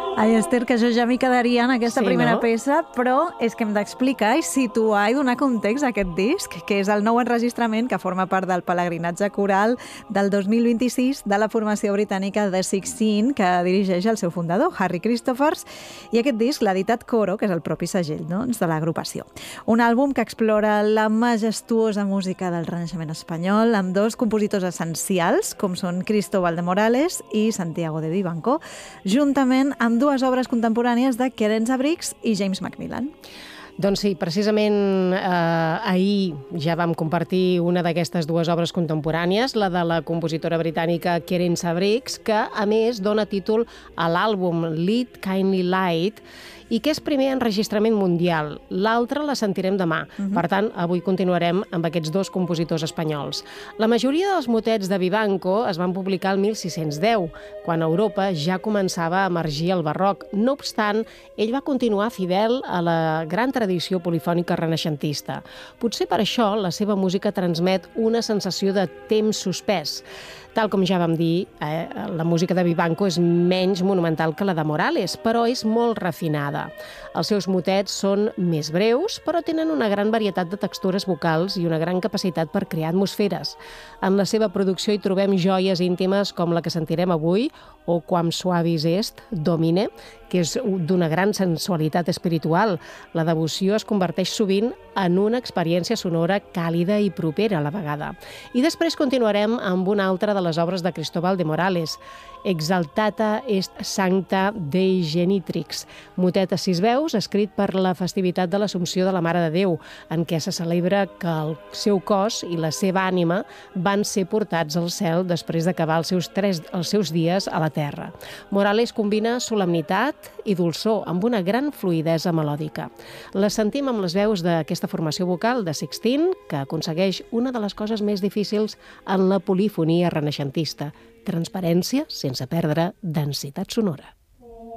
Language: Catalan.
Ai, Esther, que jo ja m'hi quedaria en aquesta primera no? peça, però és que hem d'explicar i situar i donar context a aquest disc, que és el nou enregistrament que forma part del pelegrinatge coral del 2026 de la formació britànica The Sixteen, que dirigeix el seu fundador, Harry Christophers, i aquest disc l'ha editat Coro, que és el propi segell, doncs, de l'agrupació. Un àlbum que explora la majestuosa música del Renaixement espanyol amb dos compositors essencials, com són Cristóbal de Morales i Santiago de Vivanco, juntament amb dues obres contemporànies de Kerensa Briggs i James Macmillan. Doncs sí, precisament ahir ja vam compartir una d'aquestes dues obres contemporànies, la de la compositora britànica Kerensa Briggs, que a més dona títol a l'àlbum Lead Kindly Light, i que és primer enregistrament mundial. L'altre la sentirem demà. Per tant, avui continuarem amb aquests dos compositors espanyols. La majoria dels motets de Vivanco es van publicar el 1610, quan a Europa ja començava a emergir el barroc. No obstant, ell va continuar fidel a la gran tradició polifònica renaixentista. Potser per això la seva música transmet una sensació de temps suspès. Tal com ja vam dir, la música de Vivanco és menys monumental que la de Morales, però és molt refinada. Els seus motets són més breus, però tenen una gran varietat de textures vocals i una gran capacitat per crear atmosferes. En la seva producció hi trobem joies íntimes com la que sentirem avui, o Quam Suavis Est, Domine, que és d'una gran sensualitat espiritual. La devoció es converteix sovint en una experiència sonora càlida i propera a la vegada. I després continuarem amb una altra de les obres de Cristóbal de Morales, Exaltata est Sancta Dei Genitrix, motet a 6 veus escrit per la festivitat de l'Assumpció de la Mare de Déu, en què se celebra que el seu cos i la seva ànima van ser portats al cel després d'acabar els seus dies a la terra. Morales combina solemnitat i dolçor amb una gran fluïdesa melòdica. La sentim amb les veus d'aquesta formació vocal de Sixteen, que aconsegueix una de les coses més difícils en la polifonia renaixentista: transparència sense perdre densitat sonora.